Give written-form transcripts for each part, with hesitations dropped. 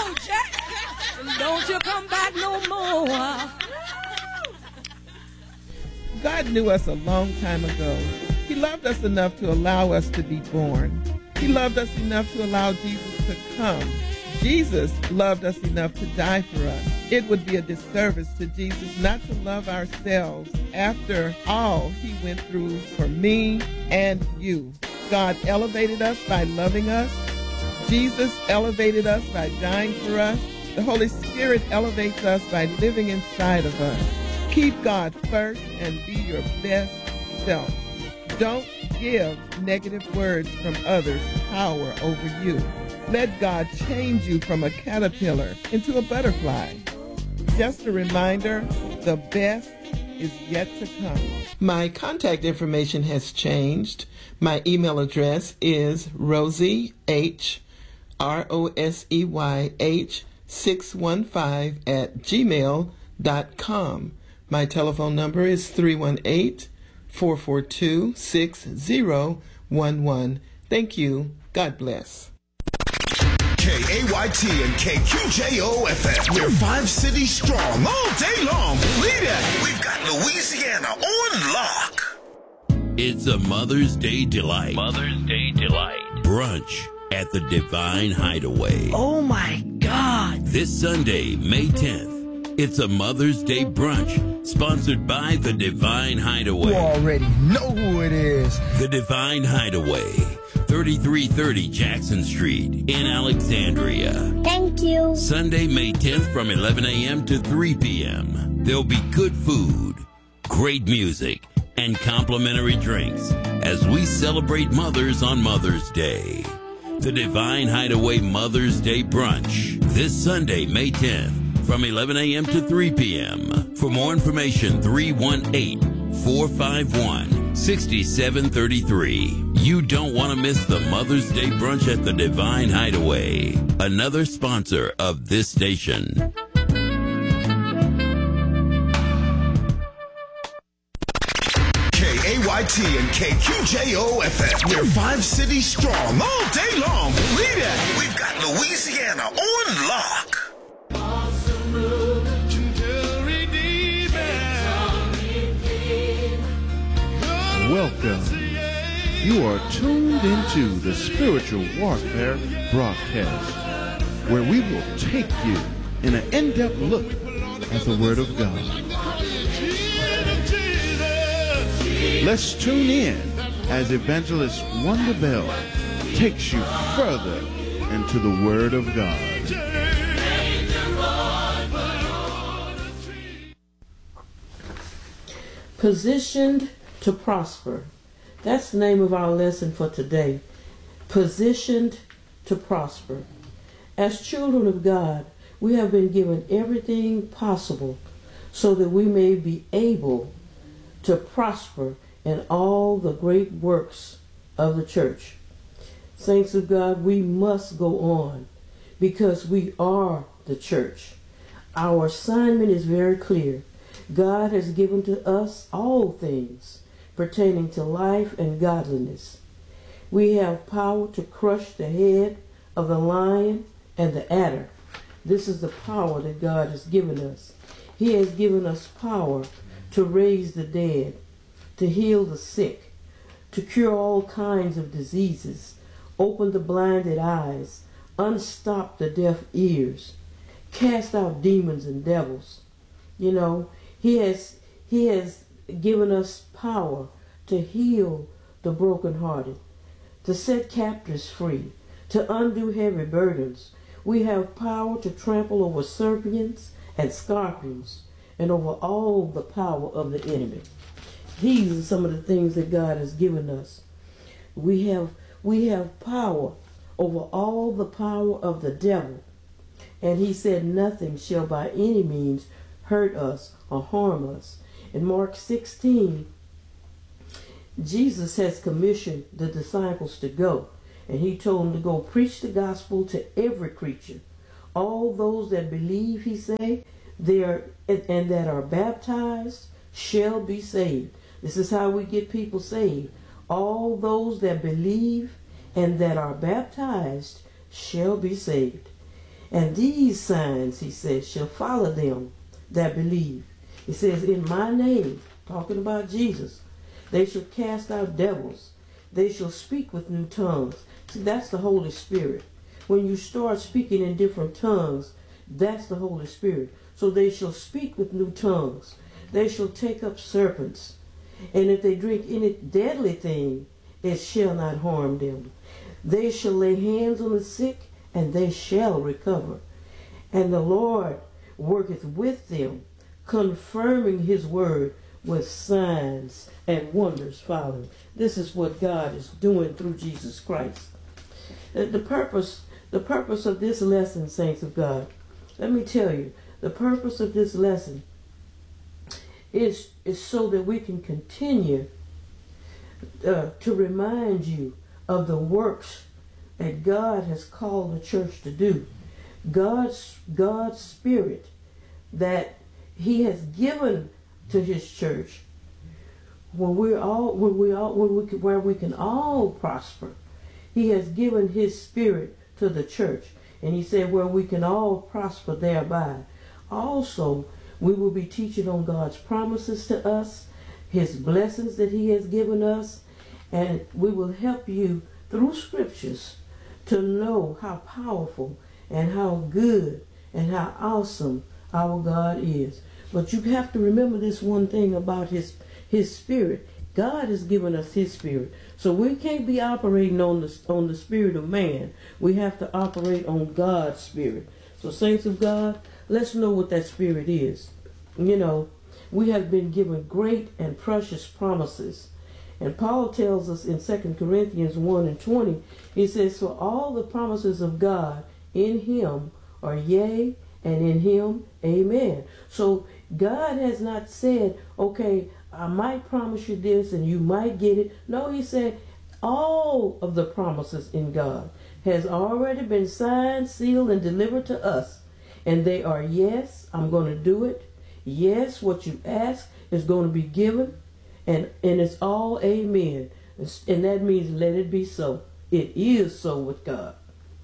on, Jack. Don't you come back no more. God knew us a long time ago. He loved us enough to allow us to be born. He loved us enough to allow Jesus to come. Jesus loved us enough to die for us. It would be a disservice to Jesus not to love ourselves after all he went through for me and you. God elevated us by loving us. Jesus elevated us by dying for us. The Holy Spirit elevates us by living inside of us. Keep God first and be your best self. Don't give negative words from others power over you. Let God change you from a caterpillar into a butterfly. Just a reminder, the best is yet to come. My contact information has changed. My email address is Rosie H, ROSEYH 615 @gmail.com. My telephone number is 318-442-6011. Thank you. God bless. KAYT and KQJO-FM. We're 5 cities strong all day long. Believe that. We've got Louisiana on lock. It's a Mother's Day delight. Mother's Day delight. Brunch at the Divine Hideaway. Oh, my God. This Sunday, May 10th, it's a Mother's Day brunch sponsored by the Divine Hideaway. You already know who it is. The Divine Hideaway, 3330 Jackson Street in Alexandria. Thank you. Sunday, May 10th from 11 a.m. to 3 p.m. There'll be good food, great music, and complimentary drinks as we celebrate mothers on Mother's Day. The Divine Hideaway Mother's Day Brunch this Sunday, May 10th from 11 a.m. to 3 p.m. For more information, 318-451-6733. You don't want to miss the Mother's Day Brunch at the Divine Hideaway, another sponsor of this station. KAYT and KQJO-FM. We're 5 cities strong all day long. Believe that. We've got Louisiana on lock. Welcome. You are tuned into the Spiritual Warfare broadcast, where we will take you in an in-depth look at the Word of God. Let's tune in as Evangelist Wanda Bell takes you further into the Word of God. Positioned to prosper. That's the name of our lesson for today. Positioned to prosper. As children of God, we have been given everything possible so that we may be able to prosper in all the great works of the church. Saints of God, we must go on because we are the church. Our assignment is very clear. God has given to us all things pertaining to life and godliness. We have power to crush the head of the lion and the adder. This is the power that God has given us. He has given us power to raise the dead, to heal the sick, to cure all kinds of diseases, open the blinded eyes, unstop the deaf ears, cast out demons and devils. You know, He has given us power to heal the brokenhearted, to set captives free, to undo heavy burdens. We have power to trample over serpents and scorpions and over all the power of the enemy. These are some of the things that God has given us. We have power over all the power of the devil. And he said nothing shall by any means hurt us or harm us. In Mark 16, Jesus has commissioned the disciples to go. And he told them to go preach the gospel to every creature. All those that believe, he said, and that are baptized shall be saved. This is how we get people saved. All those that believe and that are baptized shall be saved. And these signs, he says, shall follow them that believe. He says, in my name, talking about Jesus, they shall cast out devils. They shall speak with new tongues. See, that's the Holy Spirit. When you start speaking in different tongues, that's the Holy Spirit. So they shall speak with new tongues. They shall take up serpents. And if they drink any deadly thing, it shall not harm them. They shall lay hands on the sick, and they shall recover. And the Lord worketh with them, confirming his word with signs and wonders following. This is what God is doing through Jesus Christ. The purpose of this lesson, saints of God, let me tell you, the purpose of this lesson is so that we can continue to remind you of the works that God has called the church to do. God's Spirit that he has given to his church, where we can all prosper. He has given his Spirit to the church, and he said where we can all prosper thereby. Also, we will be teaching on God's promises to us, his blessings that he has given us, and we will help you through scriptures to know how powerful and how good and how awesome our God is. But you have to remember this one thing about his Spirit. God has given us his Spirit. So we can't be operating on the spirit of man. We have to operate on God's Spirit. So saints of God, let's know what that Spirit is. You know, we have been given great and precious promises. And Paul tells us in 2 Corinthians 1:20, he says, for all the promises of God in him are yea, and in him, amen. So God has not said, okay, I might promise you this and you might get it. No, he said all of the promises in God has already been signed, sealed, and delivered to us. And they are, yes, I'm going to do it. Yes, what you ask is going to be given. And it's all amen. And that means let it be so. It is so with God.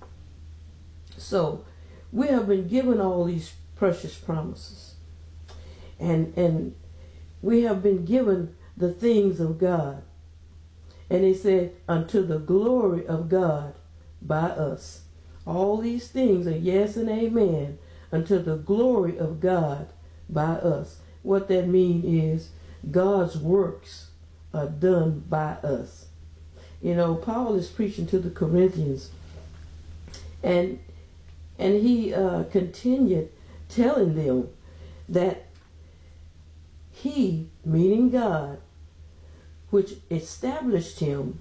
So we have been given all these precious promises. And we have been given the things of God. And he said, unto the glory of God by us. All these things are yes and amen, unto the glory of God by us. What that means is God's works are done by us. You know, Paul is preaching to the Corinthians, and he continued telling them that he, meaning God, which established him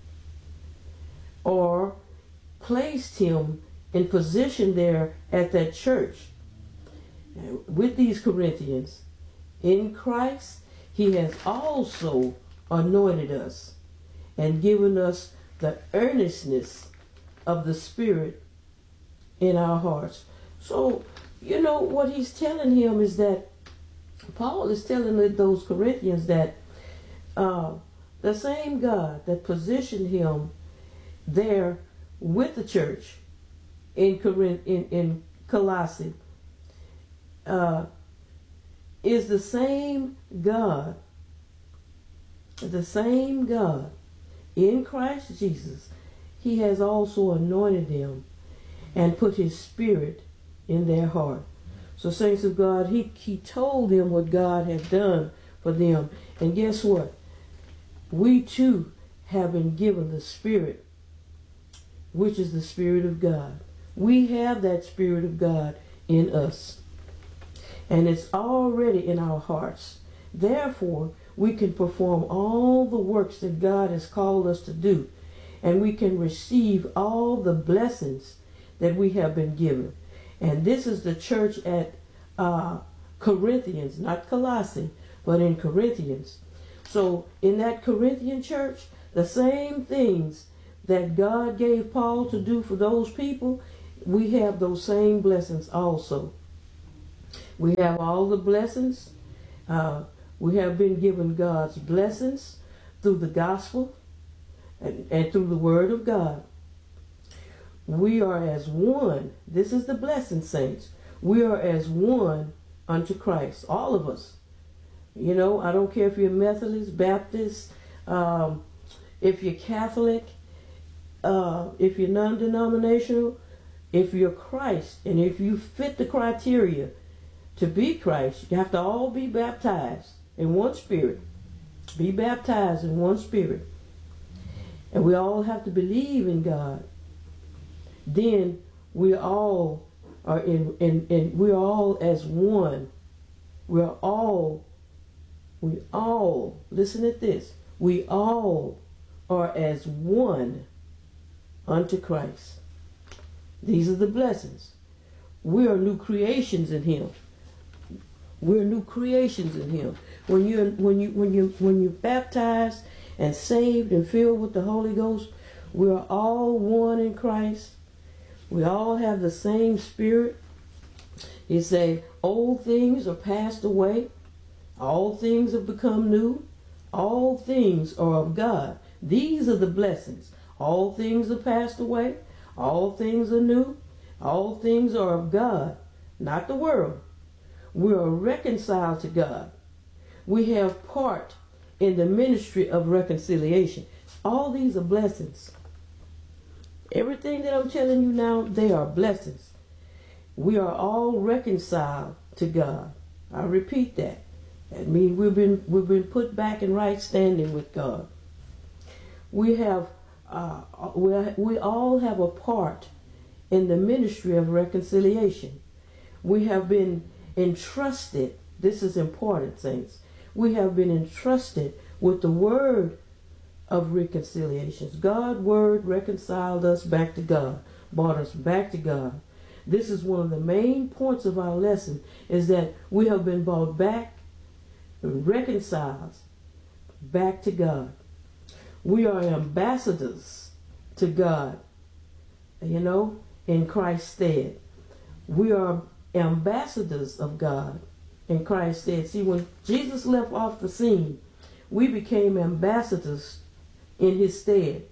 or placed him in position there at that church with these Corinthians, in Christ, he has also anointed us and given us the earnestness of the Spirit in our hearts. So, you know, what he's telling him is that Paul is telling those Corinthians that the same God that positioned him there with the church in Colossae is the same God in Christ Jesus. He has also anointed them and put his Spirit in their heart. So saints of God, he told them what God had done for them. And guess what? We too have been given the Spirit, which is the Spirit of God. We have that Spirit of God in us. And it's already in our hearts. Therefore, we can perform all the works that God has called us to do. And we can receive all the blessings that we have been given. And this is the church at Corinthians, not Colossae, but in Corinthians. So in that Corinthian church, the same things that God gave Paul to do for those people, we have those same blessings also. We have all the blessings. We have been given God's blessings through the gospel and through the word of God. We are as one. This is the blessing, saints. We are as one unto Christ. All of us. You know, I don't care if you're Methodist, Baptist, if you're Catholic, if you're non-denominational, if you're Christ, and if you fit the criteria to be Christ, you have to all be baptized in one spirit. Be baptized in one spirit. And we all have to believe in God. Then we all are in we're all as one. We all, listen at this. We all are as one unto Christ. These are the blessings. We are new creations in Him. We're new creations in Him. When you're baptized and saved and filled with the Holy Ghost, we're all one in Christ. We all have the same spirit. He say, old things are passed away. All things have become new. All things are of God. These are the blessings. All things are passed away. All things are new. All things are of God, not the world. We are reconciled to God. We have part in the ministry of reconciliation. All these are blessings. Everything that I'm telling you now, they are blessings. We are all reconciled to God. I repeat that. That means we've been put back in right standing with God. We all have a part in the ministry of reconciliation. We have been entrusted. This is important, saints. We have been entrusted with the word of reconciliations. God's word reconciled us back to God, brought us back to God. This is one of the main points of our lesson, is that we have been brought back, reconciled back to God. We are ambassadors to God, in Christ's stead. We are ambassadors of God in Christ's stead. See, when Jesus left off the scene, we became ambassadors in His stead.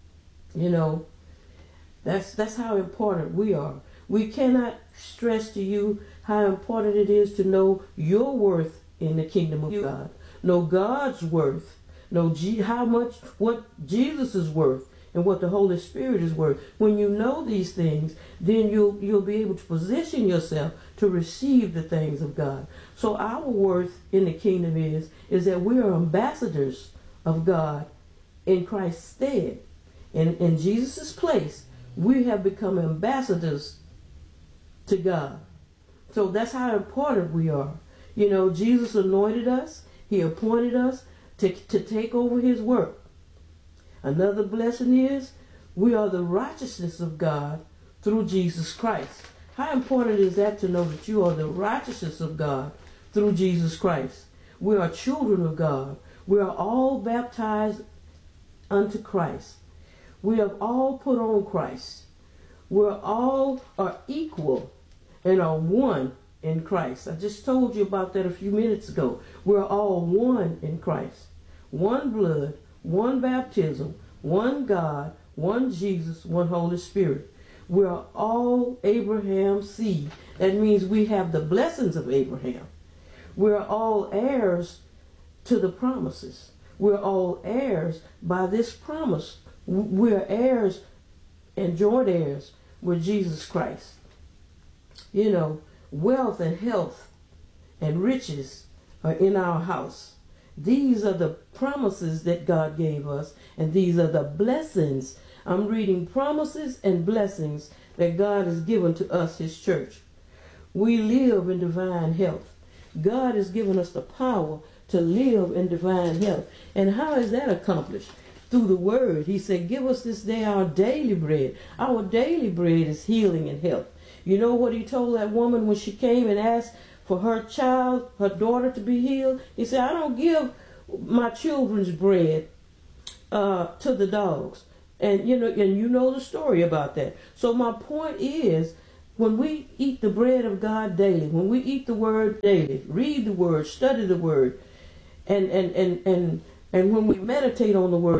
That's how important we are. We cannot stress to you how important it is to know your worth in the kingdom of God. Know God's worth. Know what Jesus is worth and what the Holy Spirit is worth. When you know these things, then you'll be able to position yourself to receive the things of God. So our worth in the kingdom is that we are ambassadors of God in Christ's stead. In Jesus' place, we have become ambassadors to God. So that's how important we are. Jesus anointed us. He appointed us to take over His work. Another blessing is we are the righteousness of God through Jesus Christ. How important is that to know that you are the righteousness of God through Jesus Christ? We are children of God. We are all baptized unto Christ. We have all put on Christ. We all are equal and are one in Christ. I just told you about that a few minutes ago. We're all one in Christ. One blood, one baptism, one God, one Jesus, one Holy Spirit. We are all Abraham's seed. That means we have the blessings of Abraham. We're all heirs to the promises. We're all heirs by this promise. We're heirs and joint heirs with Jesus Christ. Wealth and health and riches are in our house. These are the promises that God gave us, and these are the blessings. I'm reading promises and blessings that God has given to us, His church. We live in divine health. God has given us the power to live in divine health. And how is that accomplished? Through the word. He said, give us this day our daily bread. Our daily bread is healing and health. You know what He told that woman when she came and asked for her child, her daughter, to be healed? He said, I don't give my children's bread to the dogs. And you know the story about that. So my point is, when we eat the bread of God daily, when we eat the word daily, read the word, study the word, and when we meditate on the word,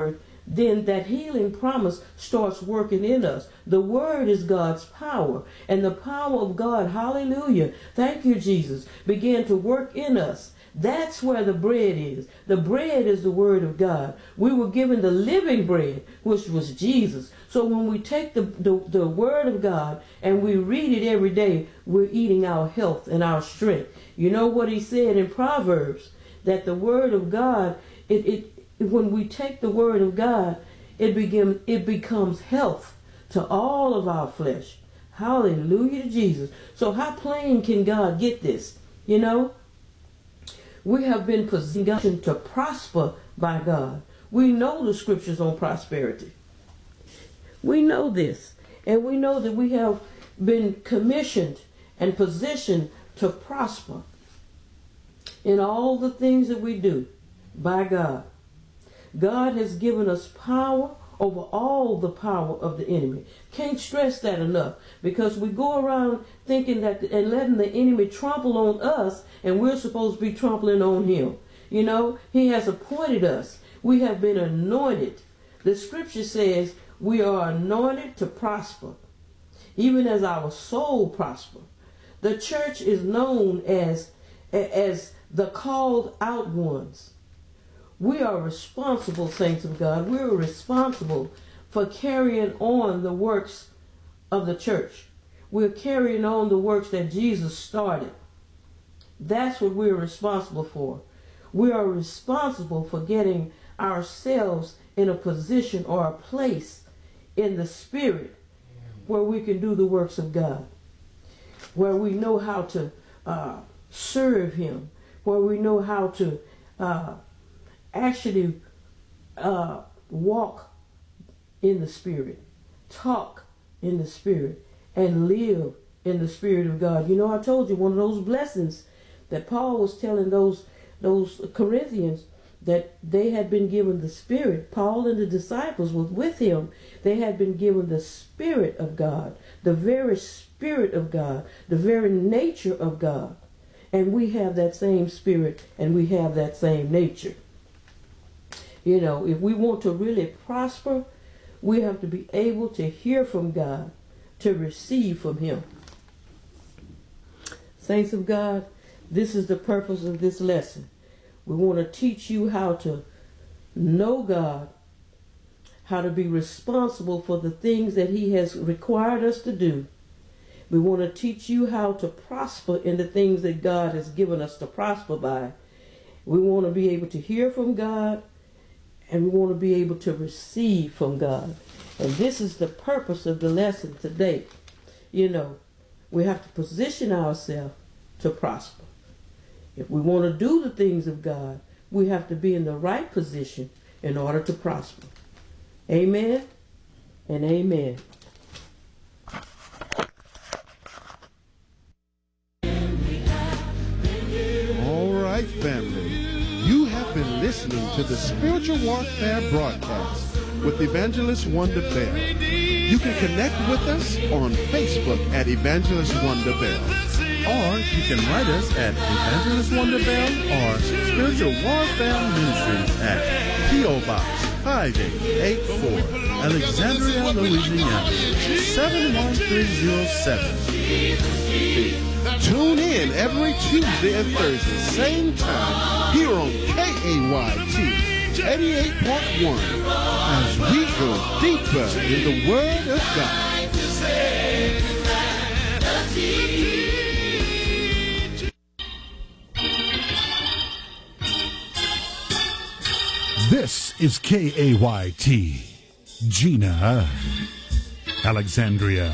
then that healing promise starts working in us. The word is God's power, and the power of God, hallelujah, thank you, Jesus, began to work in us. That's where the bread is. The bread is the word of God. We were given the living bread, which was Jesus. So when we take the word of God and we read it every day, we're eating our health and our strength. You know what he said in Proverbs? That the word of God, when we take the word of God, it becomes health to all of our flesh. Hallelujah to Jesus. So how plain can God get this? You know, we have been positioned to prosper by God. We know the scriptures on prosperity. We know this. And we know that we have been commissioned and positioned to prosper in all the things that we do by God. God has given us power over all the power of the enemy. Can't stress that enough, because we go around thinking that and letting the enemy trample on us, and we're supposed to be trampling on him. You know, he has appointed us. We have been anointed. The scripture says we are anointed to prosper, even as our soul prosper. The church is known as the called out ones. We are responsible, saints of God. We're responsible for carrying on the works of the church. We're carrying on the works that Jesus started. That's what we're responsible for. We are responsible for getting ourselves in a position or a place in the spirit where we can do the works of God, where we know how to serve him, where we know how to actually walk in the spirit, talk in the spirit, and live in the spirit of God. You know, I told you one of those blessings that Paul was telling those Corinthians, that they had been given the Spirit. Paul and the disciples was with him. They had been given the Spirit of God, the very Spirit of God, the very nature of God. And we have that same Spirit, and we have that same nature. You know, if we want to really prosper, we have to be able to hear from God, to receive from him. Saints of God, this is the purpose of this lesson. We want to teach you how to know God, how to be responsible for the things that he has required us to do. We want to teach you how to prosper in the things that God has given us to prosper by. We want to be able to hear from God, and we want to be able to receive from God. And this is the purpose of the lesson today. You know, we have to position ourselves to prosper. If we want to do the things of God, we have to be in the right position in order to prosper. Amen and amen. All right, family. You have been listening to the Spiritual Warfare Broadcast with Evangelist Wonder Bell. You can connect with us on Facebook at Evangelist Wonder Bell. Or you can write us at Evangelist Wonder Bell or Spiritual Warfare Ministries at P.O. Box 5884, Alexandria, Louisiana, 71307. Tune in every Tuesday and Thursday, same time, here on KAYT 88.1, as we go deeper in the Word of God. This is KAYT, Gina, Alexandria.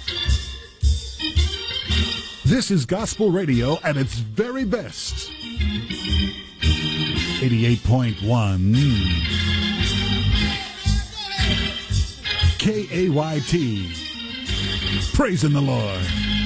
This is gospel radio at its very best. 88.1 KAYT. Praising the Lord.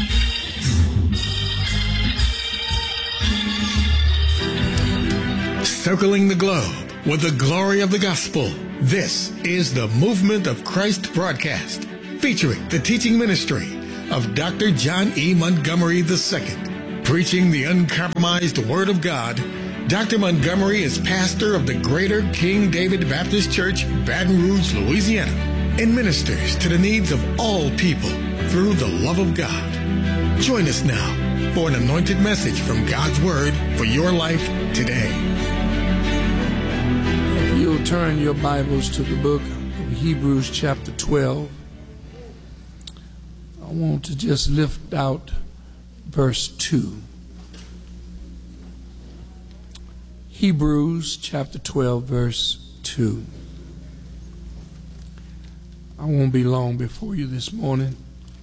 Circling the globe with the glory of the gospel. This is the Movement of Christ broadcast, featuring the teaching ministry of Dr. John E. Montgomery II, preaching the uncompromised Word of God Dr. Montgomery is pastor of the Greater King David Baptist Church, Baton Rouge, Louisiana, and ministers to the needs of all people through the love of God. Join us now for an anointed message from God's Word for your life today. If you'll turn your Bibles to the book of Hebrews chapter 12, I want to just lift out verse 2. Hebrews chapter 12, verse 2. I won't be long before you this morning.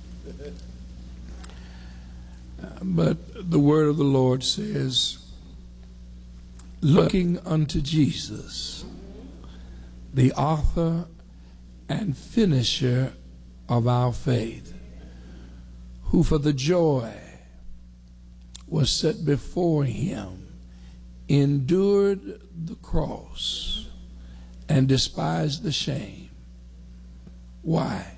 But the word of the Lord says, looking unto Jesus, the author and finisher of our faith, who for the joy was set before him endured the cross and despised the shame. Why?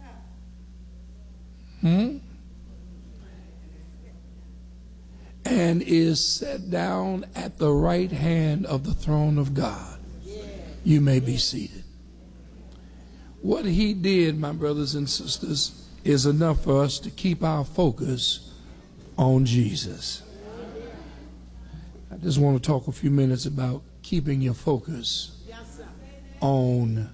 And is set down at the right hand of the throne of God. You may be seated. What he did, my brothers and sisters, is enough for us to keep our focus on Jesus. I just want to talk a few minutes about keeping your focus on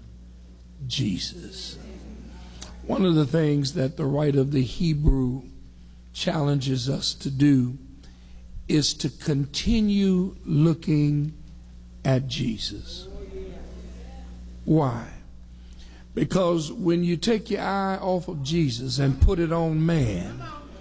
Jesus. One of the things that the writer of the Hebrew challenges us to do is to continue looking at Jesus. Why? Because when you take your eye off of Jesus and put it on man,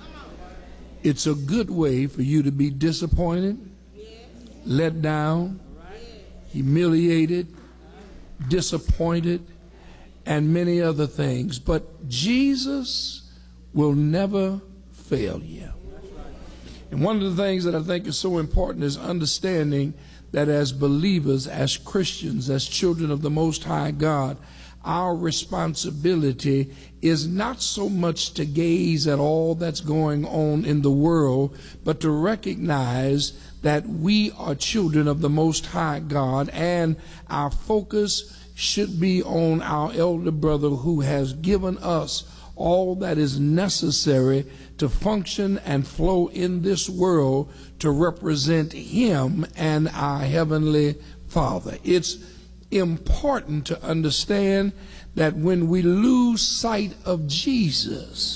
it's a good way for you to be disappointed, let down, humiliated, disappointed, and many other things. But Jesus will never fail you. And one of the things that I think is so important is understanding that as believers, as Christians, as children of the Most High God, our responsibility is not so much to gaze at all that's going on in the world, but to recognize that we are children of the Most High God, and our focus should be on our elder brother who has given us all that is necessary to function and flow in this world to represent him and our Heavenly Father. It's important to understand that when we lose sight of Jesus,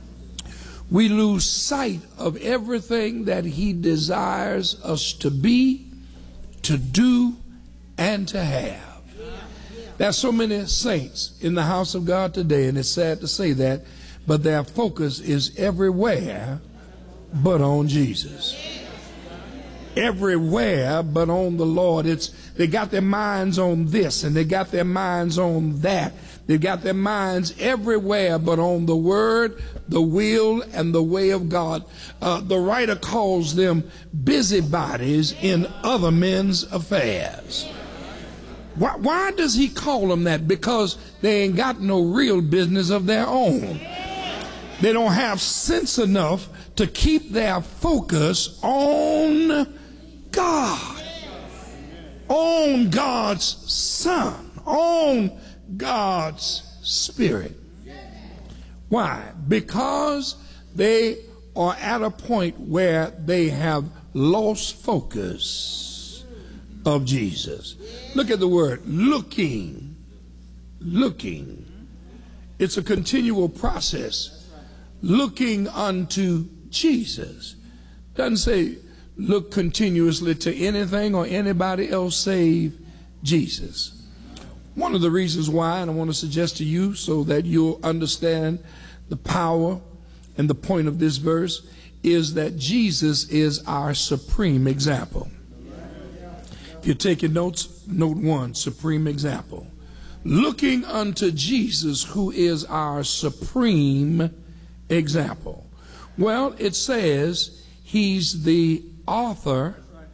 we lose sight of everything that he desires us to be, to do, and to have. There's so many saints in the house of God today, and it's sad to say that, but their focus is everywhere but on Jesus. Everywhere but on the Lord. They got their minds on this, and they got their minds on that. They got their minds everywhere but on the word, the will, and the way of God. The writer calls them busybodies in other men's affairs. Why does he call them that? Because they ain't got no real business of their own. They don't have sense enough to keep their focus on God, on God's Son, on God's Spirit. Why? Because they are at a point where they have lost focus of Jesus. Look at the word, looking. Looking. It's a continual process. Looking unto Jesus. Doesn't say look continuously to anything or anybody else save Jesus. One of the reasons why, and I want to suggest to you so that you'll understand the power and the point of this verse, is that Jesus is our supreme example. If you're taking notes, note 1, supreme example. Looking unto Jesus, who is our supreme example. Well, it says he's the author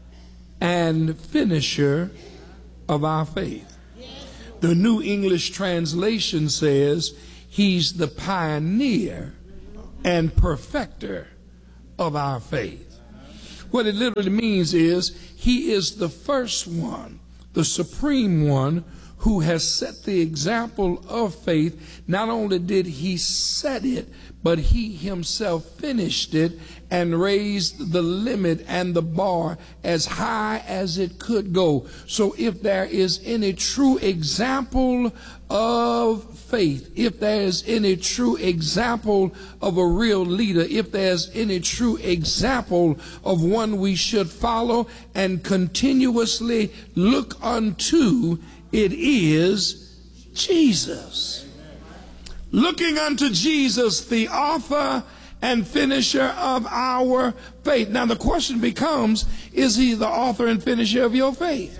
and finisher of our faith. The New English Translation says he's the pioneer and perfecter of our faith. What it literally means is he is the first one, the supreme one, who has set the example of faith. Not only did he set it, but he himself finished it and raised the limit and the bar as high as it could go. So if there is any true example of faith, if there is any true example of a real leader, if there's any true example of one we should follow and continuously look unto, it is Jesus. Looking unto Jesus, the author and finisher of our faith. Now the question becomes, is he the author and finisher of your faith?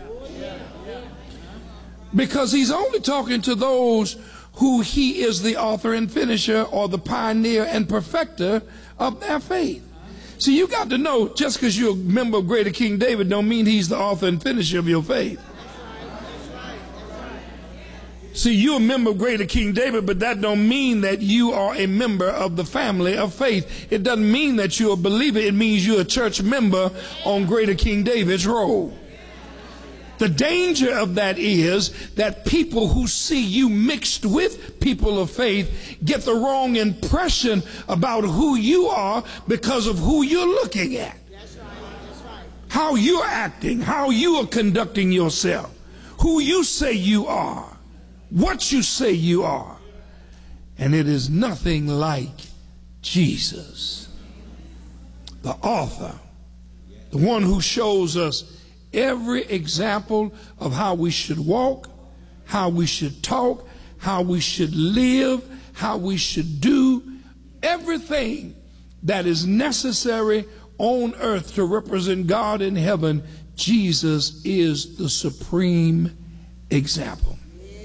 Because he's only talking to those who he is the author and finisher, or the pioneer and perfecter of their faith. See, you got to know, just because you're a member of Greater King David don't mean he's the author and finisher of your faith. See, you're a member of Greater King David, but that don't mean that you are a member of the family of faith. It doesn't mean that you're a believer. It means you're a church member on Greater King David's roll. The danger of that is that people who see you mixed with people of faith get the wrong impression about who you are because of who you're looking at. How you're acting, how you are conducting yourself, who you say you are, what you say you are. And it is nothing like Jesus, the author, the one who shows us every example of how we should walk, how we should talk, how we should live, how we should do everything that is necessary on earth to represent God in heaven. Jesus is the supreme example.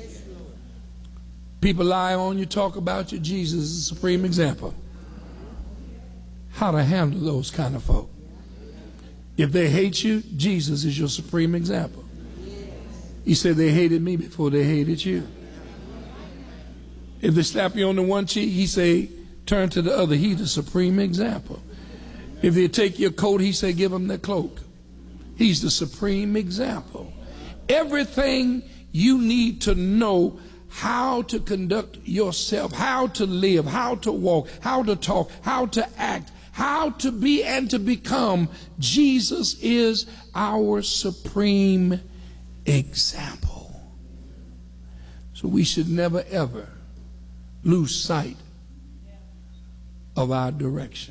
People lie on you, talk about you. Jesus is the supreme example. How to handle those kind of folk. If they hate you, Jesus is your supreme example. He said they hated me before they hated you. If they slap you on the one cheek, he say, turn to the other. He's the supreme example. If they take your coat, he say, give them their cloak. He's the supreme example. Everything you need to know how to conduct yourself, how to live, how to walk, how to talk, how to act, how to be and to become, Jesus is our supreme example. So we should never ever lose sight of our direction.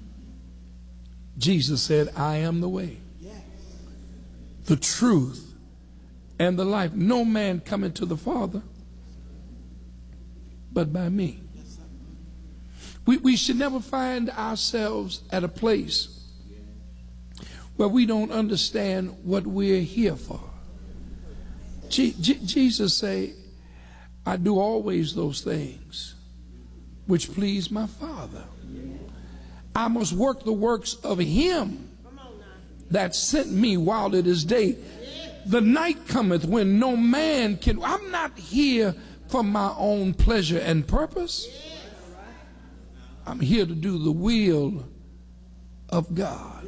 Jesus said, I am the way, the truth, and the life. No man cometh to the Father but by me. We should never find ourselves at a place where we don't understand what we're here for. Jesus say, I do always those things which please my Father. I must work the works of him that sent me while it is day. The night cometh when no man can. I'm not here for my own pleasure and purpose. I'm here to do the will of God.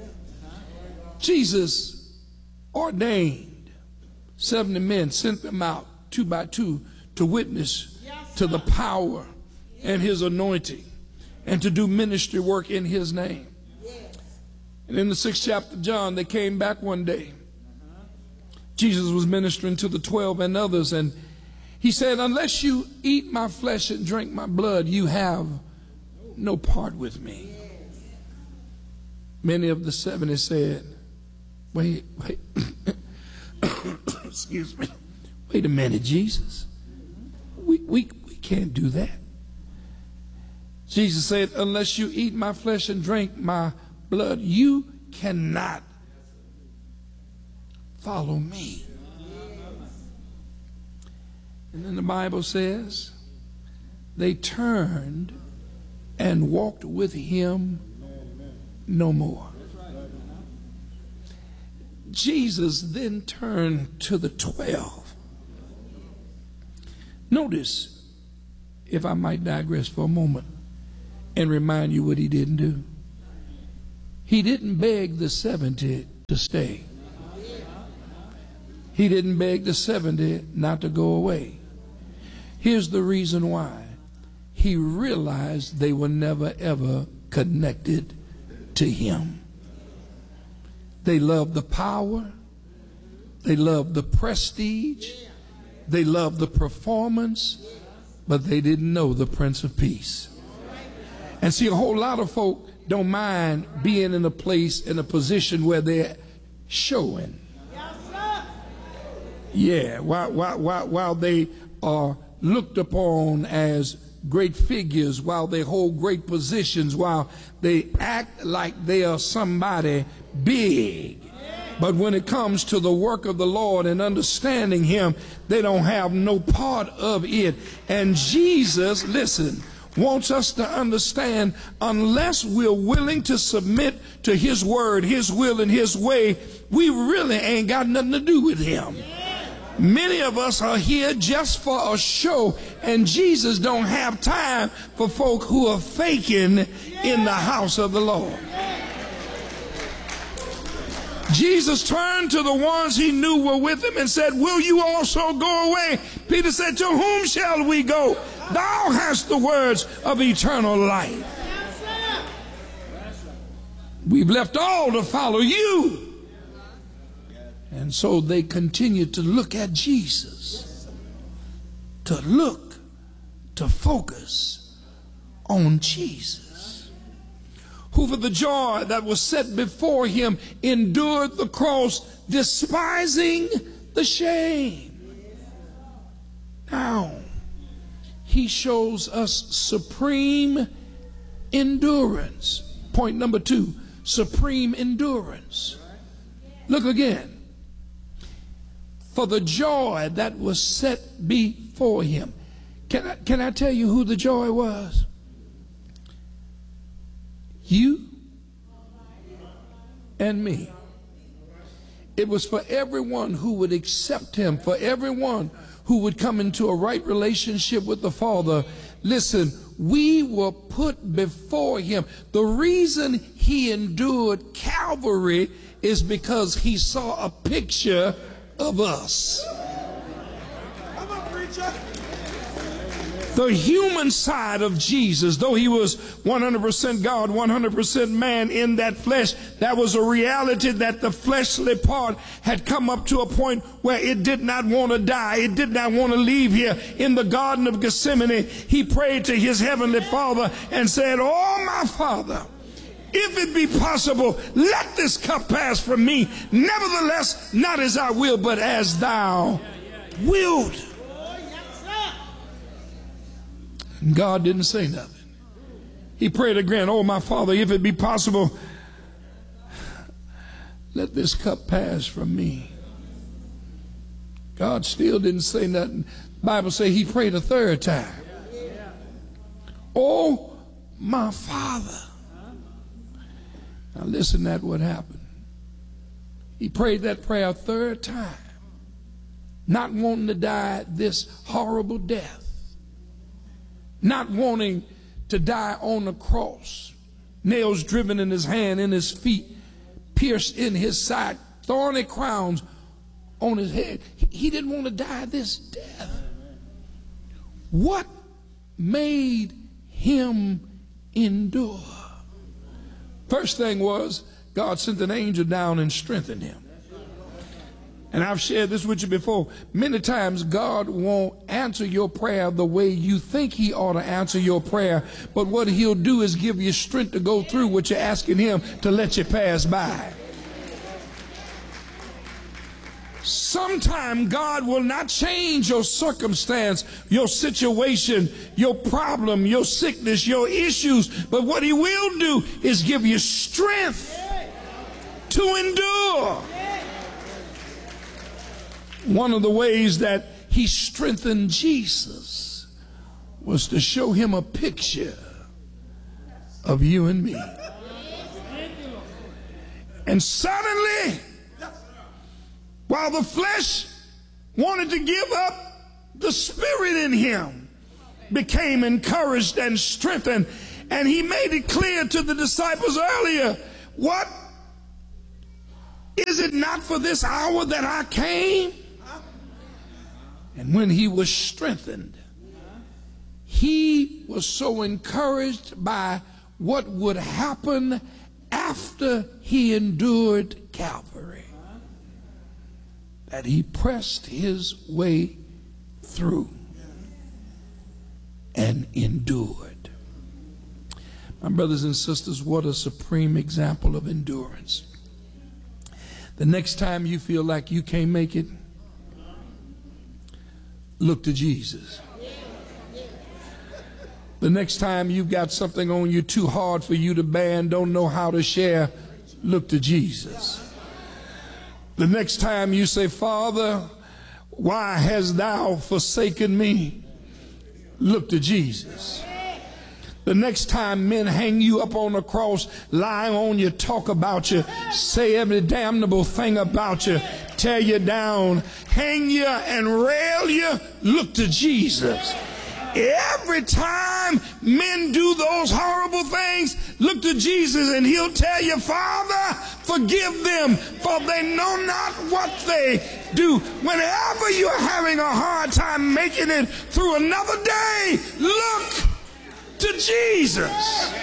Jesus ordained 70 men, sent them out 2 by 2 to witness to the power and his anointing and to do ministry work in his name. And in the 6th chapter of John, they came back one day. Jesus was ministering to the 12 and others, and he said, unless you eat my flesh and drink my blood, you have no part with me. Many of the 70 said, wait, excuse me, wait a minute, Jesus. We can't do that. Jesus said, unless you eat my flesh and drink my blood, you cannot follow me. And then the Bible says they turned and walked with him no more. Jesus then turned to the 12. Notice, if I might digress for a moment and remind you what he didn't do. He didn't beg the 70 to stay. He didn't beg the 70 not to go away. Here's the reason why. He realized they were never ever connected to him. They loved the power. They loved the prestige. They loved the performance, but they didn't know the Prince of Peace. And see, a whole lot of folk don't mind being in a place, in a position where they're showing. Yeah, while they are looked upon as great figures, while they hold great positions, while they act like they are somebody big. But when it comes to the work of the Lord and understanding him, they don't have no part of it. And Jesus, listen, wants us to understand, unless we're willing to submit to his word, his will, and his way, we really ain't got nothing to do with him. Many of us are here just for a show, and Jesus don't have time for folk who are faking in the house of the Lord. Jesus turned to the ones he knew were with him and said, will you also go away? Peter said, to whom shall we go? Thou hast the words of eternal life. We've left all to follow you. And so they continued to look at Jesus, to focus on Jesus, who for the joy that was set before him endured the cross, despising the shame. Now, he shows us supreme endurance. Point number 2, supreme endurance. Look again. For the joy that was set before him. Can I tell you who the joy was? You and me. It was for everyone who would accept him, for everyone who would come into a right relationship with the Father. Listen, we were put before him. The reason he endured Calvary is because he saw a picture of us. The human side of Jesus, though he was 100% God, 100% man in that flesh, that was a reality that the fleshly part had come up to a point where it did not want to die. It did not want to leave here. In the Garden of Gethsemane, he prayed to his heavenly Father and said, oh, my Father, if it be possible, let this cup pass from me. Nevertheless, not as I will, but as thou wilt. And God didn't say nothing. He prayed again, oh, my Father, if it be possible, let this cup pass from me. God still didn't say nothing. The Bible says he prayed a third time. Oh, my Father. Now listen at what happened. He prayed that prayer a third time, not wanting to die this horrible death, not wanting to die on the cross, nails driven in his hand, in his feet, pierced in his side, thorny crowns on his head. He didn't want to die this death. What made him endure? First thing was, God sent an angel down and strengthened him. And I've shared this with you before. Many times God won't answer your prayer the way you think he ought to answer your prayer. But what he'll do is give you strength to go through what you're asking him to let you pass by. Sometime God will not change your circumstance, your situation, your problem, your sickness, your issues. But what he will do is give you strength to endure. One of the ways that he strengthened Jesus was to show him a picture of you and me. And suddenly, while the flesh wanted to give up, the spirit in him became encouraged and strengthened. And he made it clear to the disciples earlier what? Is it not for this hour that I came? And when he was strengthened, he was so encouraged by what would happen after he endured Calvary that he pressed his way through and endured. My brothers and sisters, what a supreme example of endurance. The next time you feel like you can't make it, look to Jesus. The next time you've got something on you too hard for you to bear and don't know how to share, look to Jesus. The next time you say, Father, why hast thou forsaken me? Look to Jesus. The next time men hang you up on the cross, lie on you, talk about you, say every damnable thing about you, tear you down, hang you and rail you, look to Jesus. Every time men do those horrible things, look to Jesus and he'll tell you, Father, forgive them, for they know not what they do. Whenever you're having a hard time making it through another day, look to Jesus.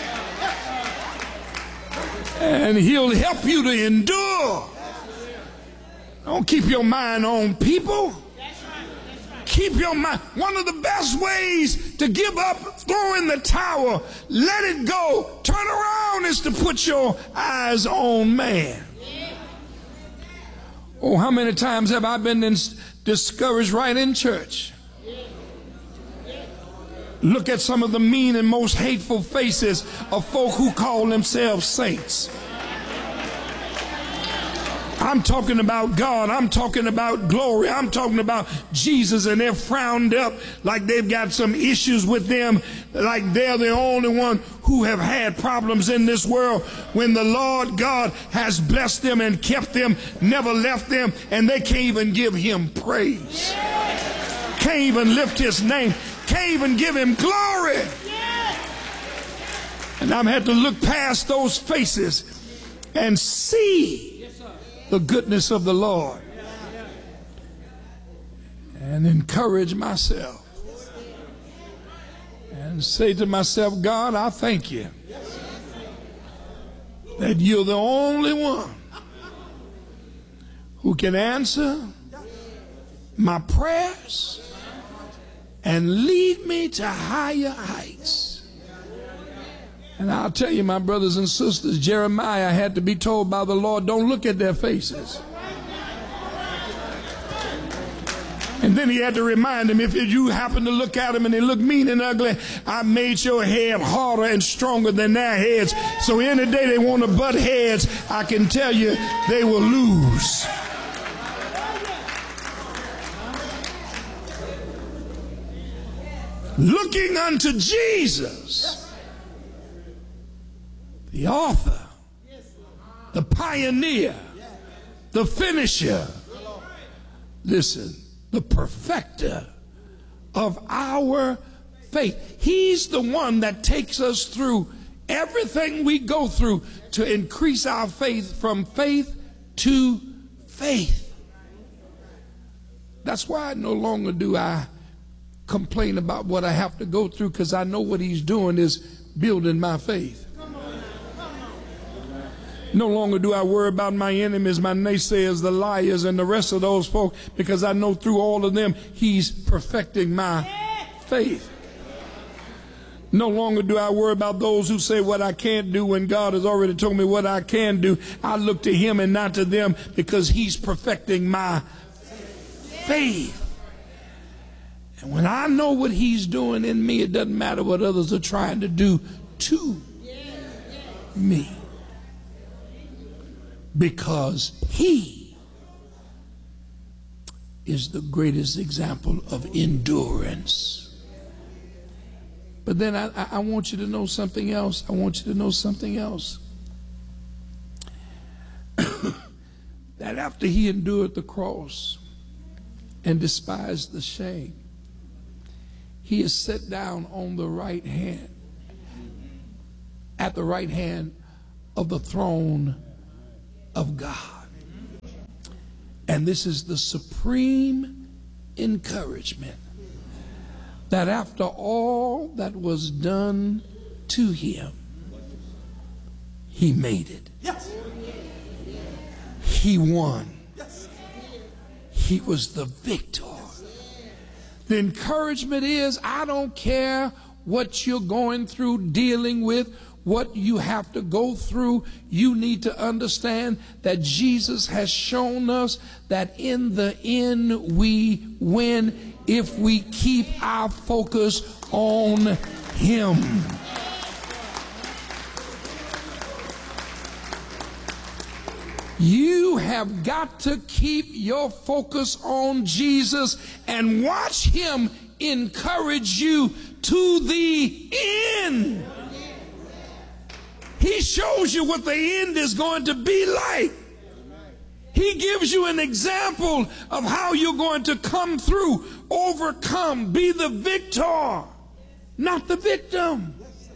And he'll help you to endure. Don't keep your mind on people. Keep your mind. One of the best ways to give up, throw in the towel, let it go, turn around, is to put your eyes on man. Oh, how many times have I been discouraged right in church? Look at some of the mean and most hateful faces of folk who call themselves saints. I'm talking about God. I'm talking about glory. I'm talking about Jesus, and they're frowned up like they've got some issues with them, like they're the only one who have had problems in this world, when the Lord God has blessed them and kept them, never left them, and they can't even give him praise. Can't even lift his name. Can't even give him glory. And I've had to look past those faces and see the goodness of the Lord and encourage myself and say to myself, God, I thank you that you're the only one who can answer my prayers and lead me to higher heights. And I'll tell you, my brothers and sisters, Jeremiah had to be told by the Lord, don't look at their faces. And then he had to remind them, if you happen to look at them and they look mean and ugly, I made your head harder and stronger than their heads. So any day they want to butt heads, I can tell you they will lose. Looking unto Jesus, the author, the pioneer, the finisher, listen, the perfecter of our faith. He's the one that takes us through everything we go through to increase our faith from faith to faith. That's why no longer do I complain about what I have to go through, because I know what he's doing is building my faith. No longer do I worry about my enemies, my naysayers, the liars, and the rest of those folk, because I know through all of them, he's perfecting my faith. No longer do I worry about those who say what I can't do when God has already told me what I can do. I look to him and not to them, because he's perfecting my faith. And when I know what he's doing in me, it doesn't matter what others are trying to do to me. Because he is the greatest example of endurance. But then I want you to know something else. I want you to know something else. That after he endured the cross and despised the shame, he is set down on the right hand, at the right hand of the throne of God. And this is the supreme encouragement, that after all that was done to him, he made it. Yes. He won. He was the victor. The encouragement is, I don't care what you're going through, dealing with, what you have to go through. You need to understand that Jesus has shown us that in the end we win if we keep our focus on him. You have got to keep your focus on Jesus and watch him encourage you to the end. He shows you what the end is going to be like. He gives you an example of how you're going to come through, overcome, be the victor, not the victim.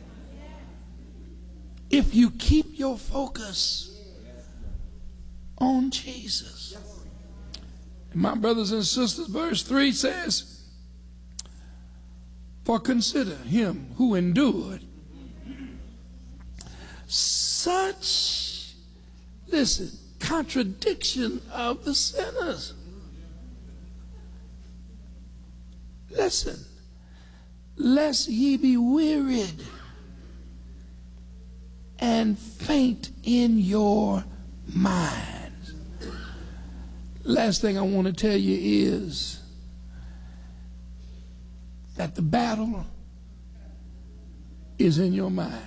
If you keep your focus on Jesus. And my brothers and sisters, verse 3 says, for consider him who endured such, listen, contradiction of the sinners. Listen, lest ye be wearied and faint in your mind. Last thing I want to tell you is that the battle is in your mind.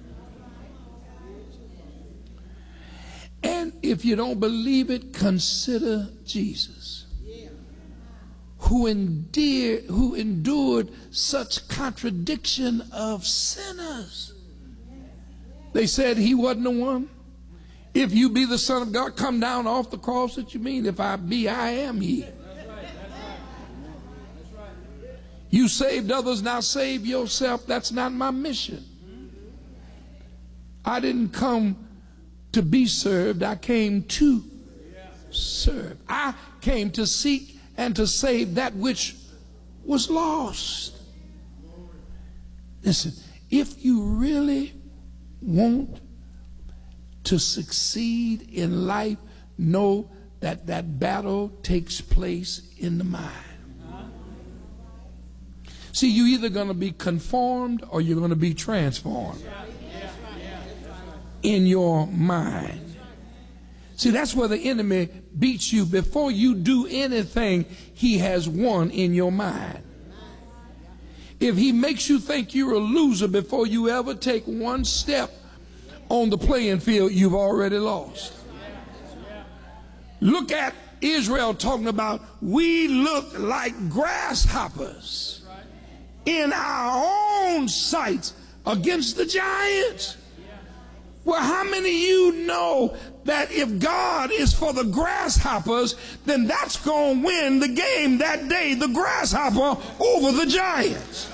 And if you don't believe it, consider Jesus, who endured such contradiction of sinners. They said he wasn't the one. If you be the Son of God, come down off the cross. That you mean, if I be, I am he. You saved others, now save yourself. That's not my mission. I didn't come to be served. I came to serve. I came to seek and to save that which was lost. Listen, if you really want to succeed in life, know that that battle takes place in the mind. See, you're either going to be conformed or you're going to be transformed in your mind. See, that's where the enemy beats you. Before you do anything, he has won in your mind. If he makes you think you're a loser before you ever take one step on the playing field, you've already lost. Look at Israel talking about, we look like grasshoppers in our own sight against the giants. Well, how many of you know that if God is for the grasshoppers, then that's going to win the game that day, the grasshopper over the giants?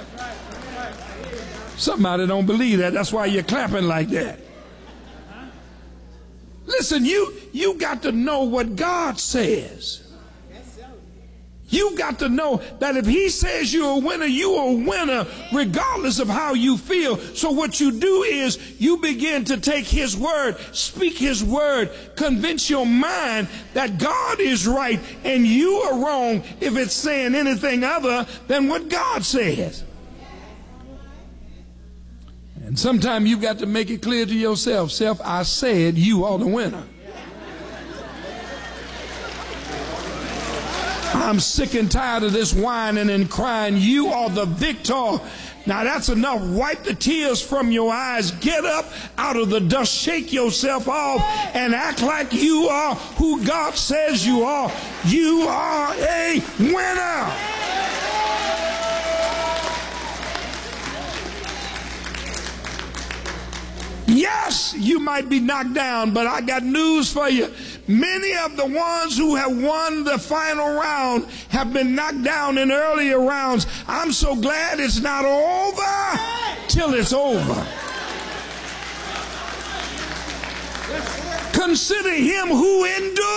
Somebody don't believe that. That's why you're clapping like that. Listen, you got to know what God says. You got to know that if he says you're a winner, you're a winner regardless of how you feel. So what you do is you begin to take his word, speak his word, convince your mind that God is right and you are wrong if it's saying anything other than what God says. And sometimes you've got to make it clear to yourself, self, I said you are the winner. I'm sick and tired of this whining and crying. You are the victor. Now that's enough. Wipe the tears from your eyes. Get up out of the dust. Shake yourself off and act like you are who God says you are. You are a winner. Yes, you might be knocked down, but I got news for you. Many of the ones who have won the final round have been knocked down in earlier rounds. I'm so glad it's not over till it's over. consider him who endured